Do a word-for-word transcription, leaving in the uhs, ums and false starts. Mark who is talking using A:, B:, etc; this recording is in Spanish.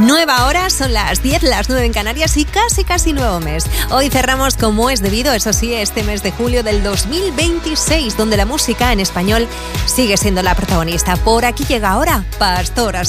A: Nueva hora, son las diez, las nueve en Canarias y casi casi nuevo mes. Hoy cerramos como es debido, eso sí, este mes de julio del dos mil veintiséis, donde la música en español sigue siendo la protagonista. Por aquí llega ahora Pastora